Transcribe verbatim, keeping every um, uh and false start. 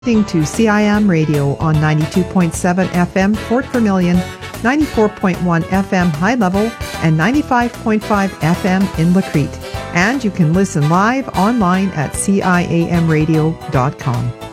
Listening to C I M Radio on ninety-two point seven F M Fort Vermilion, ninety-four point one F M High Level, and ninety-five point five F M in Lacrete. And you can listen live online at C I A M radio dot com.